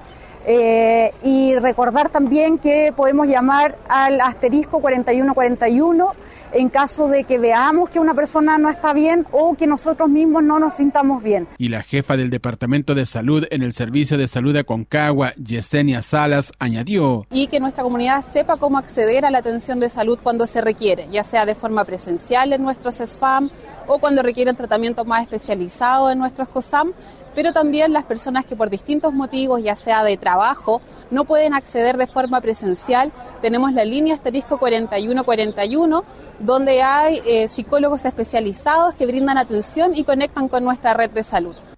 Eh, y recordar también que podemos llamar al asterisco cuarenta y uno cuarenta y uno en caso de que veamos que una persona no está bien o que nosotros mismos no nos sintamos bien. Y la jefa del Departamento de Salud en el Servicio de Salud de Aconcagua, Yesenia Salas, añadió: y que nuestra comunidad sepa cómo acceder a la atención de salud cuando se requiere, ya sea de forma presencial en nuestros S F A M o cuando requieren tratamiento más especializado en nuestros COSAM, pero también las personas que por distintos motivos, ya sea de trabajo, no pueden acceder de forma presencial. Tenemos la línea asterisco cuarenta y uno cuarenta y uno, donde hay eh, psicólogos especializados que brindan atención y conectan con nuestra red de salud.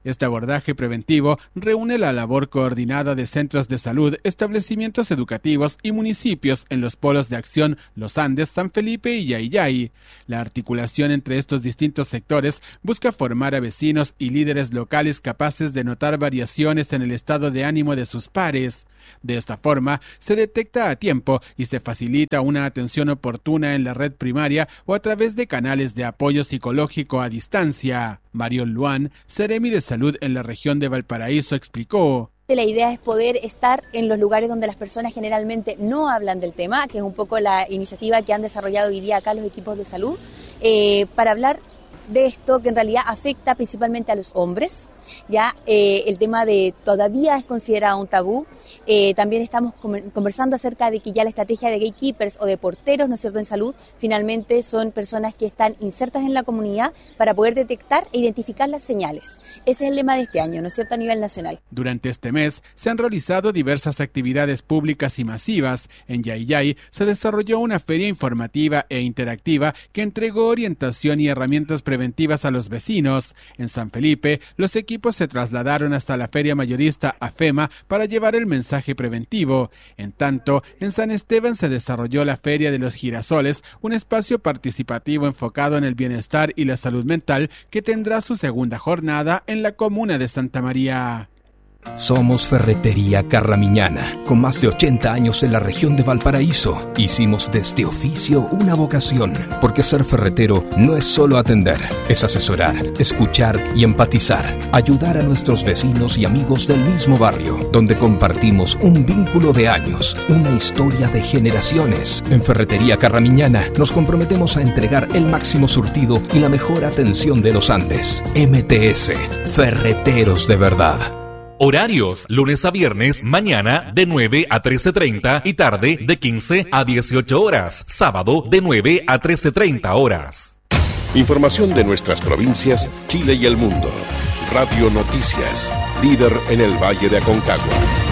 Este abordaje preventivo reúne la labor coordinada de centros de salud, establecimientos educativos y municipios en los polos de acción Los Andes, San Felipe y Yayay. La articulación entre estos distintos sectores busca formar a vecinos y líderes locales capaces de notar variaciones en el estado de ánimo de sus pares. De esta forma, se detecta a tiempo y se facilita una atención oportuna en la red primaria o a través de canales de apoyo psicológico a distancia. Marion Luan, Seremi de Salud en la región de Valparaíso, explicó. La idea es poder estar en los lugares donde las personas generalmente no hablan del tema, que es un poco la iniciativa que han desarrollado hoy día acá los equipos de salud, eh, para hablar de esto que en realidad afecta principalmente a los hombres. Ya eh, el tema de todavía es considerado un tabú. Eh, también estamos conversando acerca de que ya la estrategia de gatekeepers o de porteros, ¿no es cierto?, en salud, finalmente son personas que están insertas en la comunidad para poder detectar e identificar las señales. Ese es el lema de este año, ¿no es cierto?, a nivel nacional. Durante este mes se han realizado diversas actividades públicas y masivas. En Yayay se desarrolló una feria informativa e interactiva que entregó orientación y herramientas preventivas a los vecinos. En San Felipe, los equipos se trasladaron hasta la feria mayorista AFEMA para llevar el mensaje preventivo. En tanto, en San Esteban se desarrolló la Feria de los Girasoles, un espacio participativo enfocado en el bienestar y la salud mental que tendrá su segunda jornada en la comuna de Santa María. Somos Ferretería Carramiñana, con más de ochenta años en la región de Valparaíso. Hicimos de este oficio una vocación, porque ser ferretero no es solo atender, es asesorar, escuchar y empatizar, ayudar a nuestros vecinos y amigos del mismo barrio, donde compartimos un vínculo de años, una historia de generaciones. En Ferretería Carramiñana nos comprometemos a entregar el máximo surtido y la mejor atención de los Andes. M T S, Ferreteros de verdad. Horarios, lunes a viernes, mañana de nueve a trece treinta y tarde de quince a dieciocho horas. Sábado de nueve a trece treinta horas. Información de nuestras provincias, Chile y el mundo. Radio Noticias, líder en el Valle de Aconcagua.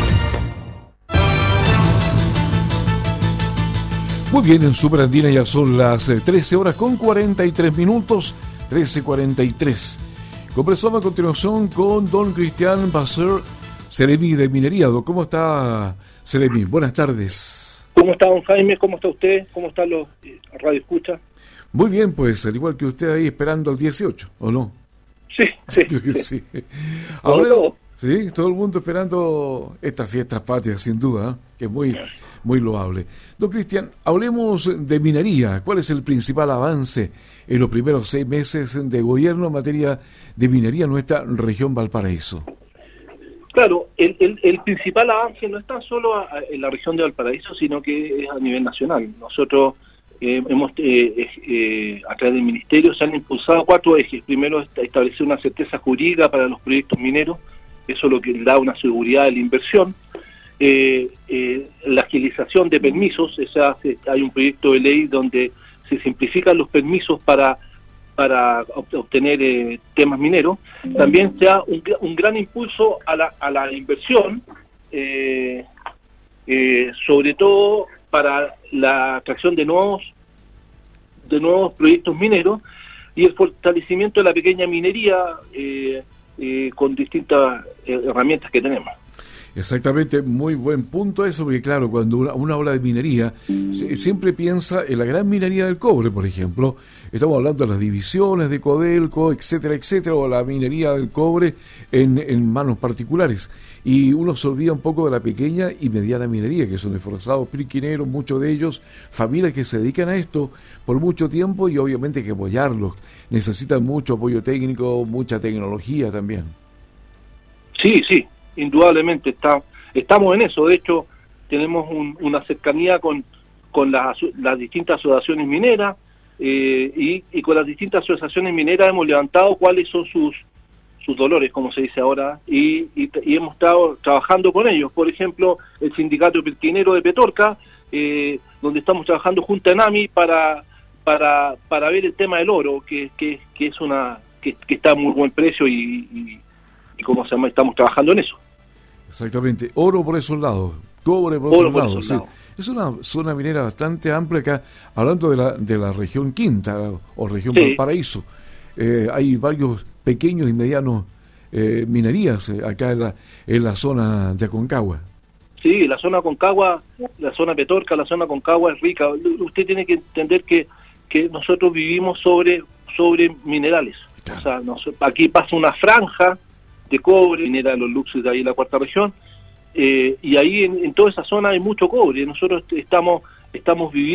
Muy bien, en Superandina ya son las trece horas con cuarenta y tres minutos, trece cuarenta y tres. Conversamos a continuación con don Cristian Basser, Seremi de Minería. ¿Cómo está, Seremi? Buenas tardes. ¿Cómo está, don Jaime? ¿Cómo está usted? ¿Cómo están los eh, radioescuchas? Muy bien, pues, al igual que usted ahí esperando el dieciocho, ¿o no? Sí, sí. sí. Ahora, todo. Sí, todo el mundo esperando estas fiestas patrias, sin duda, ¿eh? Que es muy, muy loable. Don Cristian, hablemos de minería. ¿Cuál es el principal avance en los primeros seis meses de gobierno en materia de minería en nuestra región Valparaíso? Claro, el, el, el principal avance no está solo a, a, en la región de Valparaíso, sino que es a nivel nacional. Nosotros eh, hemos, eh, eh, a través del Ministerio, se han impulsado cuatro ejes. Primero, establecer una certeza jurídica para los proyectos mineros, eso es lo que da una seguridad de la inversión. Eh, eh, la agilización de permisos, esa, hay un proyecto de ley donde se simplifican los permisos para para obtener eh, temas mineros. También se da un, un gran impulso a la, a la inversión, eh, eh, sobre todo para la atracción de nuevos de nuevos proyectos mineros y el fortalecimiento de la pequeña minería eh, eh, con distintas eh, herramientas que tenemos. Exactamente, muy buen punto eso, porque claro, cuando una, una habla de minería, se, siempre piensa en la gran minería del cobre, por ejemplo. Estamos hablando de las divisiones de Codelco, etcétera, etcétera, o la minería del cobre en, en manos particulares. Y uno se olvida un poco de la pequeña y mediana minería, que son esforzados pirquineros, muchos de ellos, familias que se dedican a esto por mucho tiempo y obviamente hay que apoyarlos. Necesitan mucho apoyo técnico, mucha tecnología también. Sí, sí. Indudablemente está, estamos en eso. De hecho, tenemos un, una cercanía con, con las, las distintas asociaciones mineras eh, y, y con las distintas asociaciones mineras hemos levantado cuáles son sus sus dolores, como se dice ahora, y, y, y hemos estado trabajando con ellos. Por ejemplo, el sindicato pirquinero de Petorca, eh, donde estamos trabajando junto a ENAMI para para para ver el tema del oro, que que, que es una que, que está a muy buen precio y, y, y cómo se llama, estamos trabajando en eso. Exactamente, oro por esos lados, cobre por oro otros por lados. Sí. Lados. Es una zona minera bastante amplia acá, hablando de la de la región Quinta o región Sí. Valparaíso. Eh, hay varios pequeños y medianos eh, minerías eh, acá en la, en la zona de Aconcagua. Sí, la zona Aconcagua, la zona Petorca, la zona Aconcagua es rica. Usted tiene que entender que, que nosotros vivimos sobre, sobre minerales. Claro. O sea, nos, aquí pasa una franja de cobre, minera de los Luxes de ahí en la cuarta región, eh, y ahí en, en toda esa zona hay mucho cobre. Nosotros estamos, estamos viviendo